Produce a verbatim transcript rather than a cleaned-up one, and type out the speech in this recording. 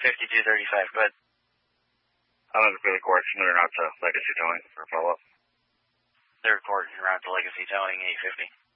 fifty-two thirty-five, go ahead. I'm in the field court, moving around to Legacy Towing for follow-up. Third court, around to Legacy Towing, eight fifty.